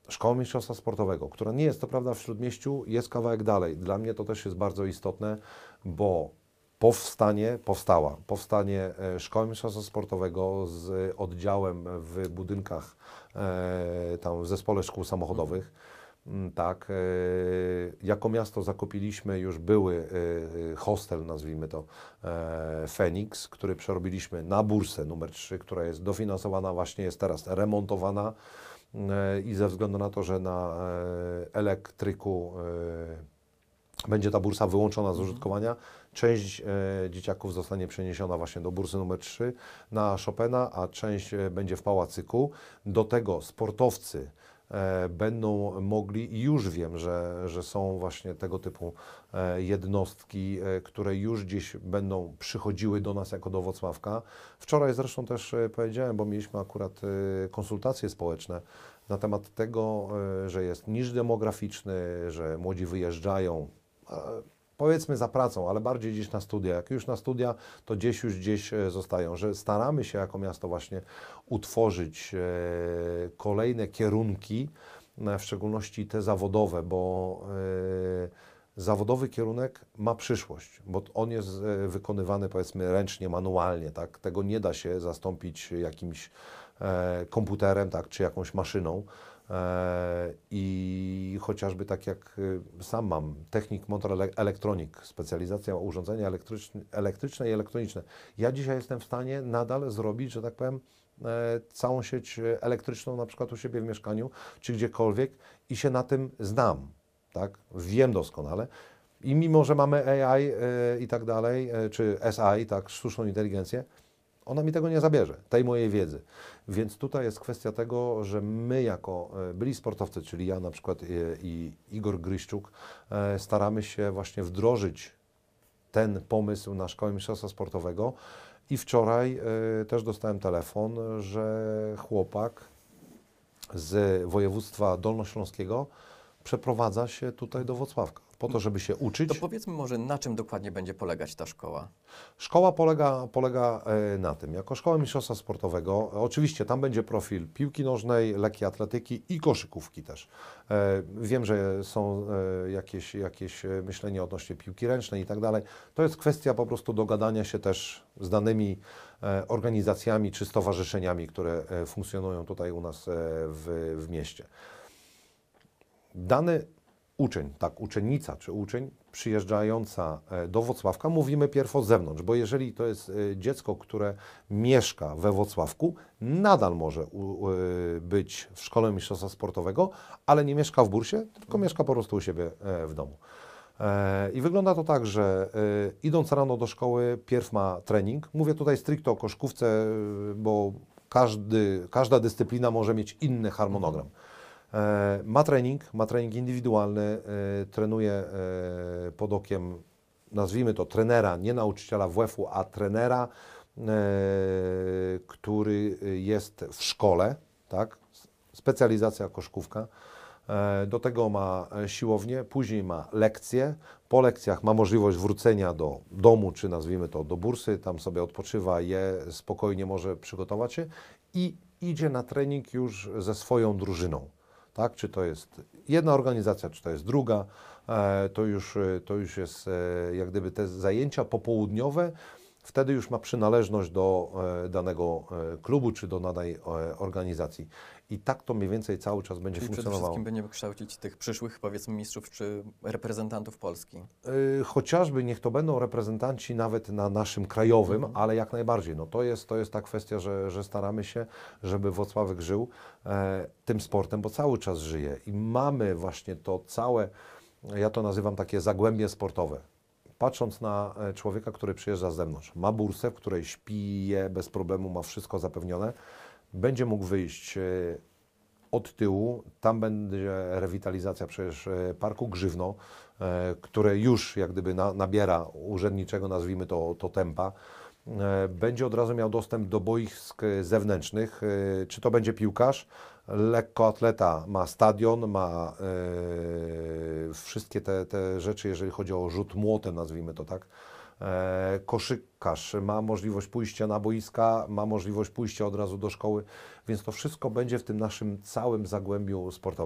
Szkoła Mistrzostwa Sportowego, która nie jest to prawda w Śródmieściu, jest kawałek dalej. Dla mnie to też jest bardzo istotne, bo powstanie Szkoły Mistrzostwa Sportowego z oddziałem w budynkach, tam w Zespole Szkół Samochodowych. Tak, jako miasto zakupiliśmy już były hostel, nazwijmy to Feniks, który przerobiliśmy na bursę numer 3, która jest dofinansowana, właśnie jest teraz remontowana i ze względu na to, że na elektryku będzie ta bursa wyłączona z użytkowania, część dzieciaków zostanie przeniesiona właśnie do bursy numer 3 na Chopina, a część będzie w Pałacyku. Do tego sportowcy będą mogli, i już wiem, że są właśnie tego typu jednostki, które już gdzieś będą przychodziły do nas jako do Włocławka. Wczoraj zresztą też powiedziałem, bo mieliśmy akurat konsultacje społeczne na temat tego, że jest niż demograficzny, że młodzi wyjeżdżają, powiedzmy za pracą, ale bardziej gdzieś na studia. Jak już na studia, to gdzieś zostają, że staramy się jako miasto właśnie utworzyć kolejne kierunki, w szczególności te zawodowe, bo zawodowy kierunek ma przyszłość, bo on jest wykonywany powiedzmy ręcznie, manualnie, tak? Tego nie da się zastąpić jakimś komputerem, tak, czy jakąś maszyną. I chociażby tak jak sam mam, technik motor elektronik, specjalizacja urządzenia elektryczne i elektroniczne. Ja dzisiaj jestem w stanie nadal zrobić, że tak powiem, całą sieć elektryczną na przykład u siebie w mieszkaniu, czy gdziekolwiek i się na tym znam, tak? Wiem doskonale. I mimo, że mamy AI i tak dalej, czy SI, tak, sztuczną inteligencję, ona mi tego nie zabierze, tej mojej wiedzy. Więc tutaj jest kwestia tego, że my jako byli sportowcy, czyli ja na przykład i Igor Gryszczuk, staramy się właśnie wdrożyć ten pomysł na Szkołę Mistrzostwa Sportowego. I wczoraj też dostałem telefon, że chłopak z województwa dolnośląskiego przeprowadza się tutaj do Włocławka po to, żeby się uczyć. To powiedzmy może, na czym dokładnie będzie polegać ta szkoła? Szkoła polega na tym, jako Szkoła Mistrzostwa Sportowego, oczywiście tam będzie profil piłki nożnej, lekkiej atletyki i koszykówki też. Wiem, że są jakieś myślenie odnośnie piłki ręcznej i tak dalej. To jest kwestia po prostu dogadania się też z danymi organizacjami czy stowarzyszeniami, które funkcjonują tutaj u nas w mieście. Dany uczeń, tak, uczennica czy uczeń przyjeżdżająca do Włocławka, mówimy pierw od zewnątrz, bo jeżeli to jest dziecko, które mieszka we Włocławku, nadal może być w Szkole Mistrzostwa Sportowego, ale nie mieszka w bursie, tylko mieszka po prostu u siebie w domu. I wygląda to tak, że idąc rano do szkoły, pierw ma trening. Mówię tutaj stricte o koszykówce, bo każda dyscyplina może mieć inny harmonogram. Ma trening indywidualny, trenuje pod okiem, nazwijmy to trenera, nie nauczyciela WF-u, a trenera, który jest w szkole, tak? Specjalizacja koszykówka. Do tego ma siłownię, później ma lekcje. Po lekcjach ma możliwość wrócenia do domu, czy nazwijmy to do bursy, tam sobie odpoczywa, spokojnie może przygotować się i idzie na trening już ze swoją drużyną. Tak? Czy to jest jedna organizacja, czy to jest druga, to już jest jak gdyby te zajęcia popołudniowe, wtedy już ma przynależność do danego klubu, czy do danej organizacji. I tak to mniej więcej cały czas będzie Czyli funkcjonowało. przede wszystkim będziemy kształcić tych przyszłych, powiedzmy, mistrzów czy reprezentantów Polski. Chociażby niech to będą reprezentanci nawet na naszym krajowym, ale jak najbardziej. No to jest ta kwestia, że staramy się, żeby Włocławek żył tym sportem, bo cały czas żyje. I mamy właśnie to całe, ja to nazywam takie zagłębie sportowe. Patrząc na człowieka, który przyjeżdża z zewnątrz, ma bursę, w której śpi, je bez problemu, ma wszystko zapewnione, będzie mógł wyjść od tyłu, tam będzie rewitalizacja przecież Parku Grzywno, które już jak gdyby nabiera urzędniczego, nazwijmy to tempa. Będzie od razu miał dostęp do boisk zewnętrznych, czy to będzie piłkarz, lekkoatleta ma stadion, ma wszystkie te rzeczy, jeżeli chodzi o rzut młotem, nazwijmy to tak. Koszykarz ma możliwość pójścia na boiska, ma możliwość pójścia od razu do szkoły, więc to wszystko będzie w tym naszym całym zagłębiu sportowym.